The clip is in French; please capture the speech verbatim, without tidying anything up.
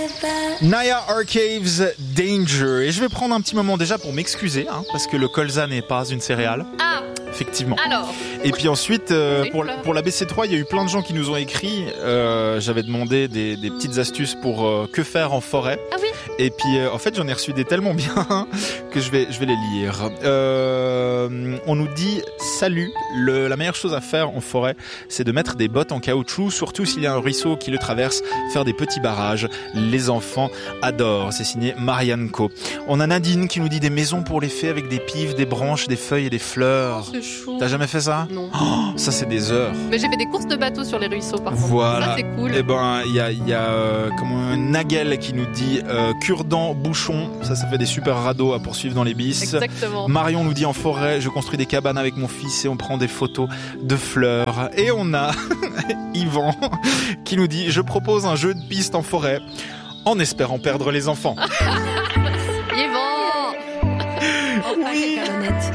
Naya Arcaves, Danger. Et je vais prendre un petit moment déjà pour m'excuser, hein, parce que le colza n'est pas une céréale. Ah, effectivement. alors. Et puis ensuite, euh, pour, pour la B C trois, il y a eu plein de gens qui nous ont écrit. Euh, j'avais demandé des, des petites astuces pour euh, que faire en forêt. Ah oui. Et puis, euh, en fait, j'en ai reçu des tellement bien que je vais, je vais les lire. Euh, on nous dit, salut, le, la meilleure chose à faire en forêt, c'est de mettre des bottes en caoutchouc, surtout s'il y a un ruisseau qui le traverse, faire des petits barrages. Les enfants adorent. C'est signé Marianne Co. On a Nadine qui nous dit des maisons pour les fées avec des pives, des branches, des feuilles et des fleurs. C'est chou. T'as jamais fait ça? Non. Oh, ça, c'est des heures. Mais j'ai fait des courses de bateau sur les ruisseaux, par contre. Voilà. Ça, c'est cool. Eh ben, il y a, il y a euh, comment, Nagel qui nous dit euh, cure-dent, bouchon. Ça, ça fait des super radeaux à poursuivre dans les bis. Exactement. Marion nous dit en forêt, je construis des cabanes avec mon fils et on prend des photos de fleurs. Et on a Yvan qui nous dit, je propose un jeu de piste en forêt en espérant perdre les enfants. Yvan. Oui.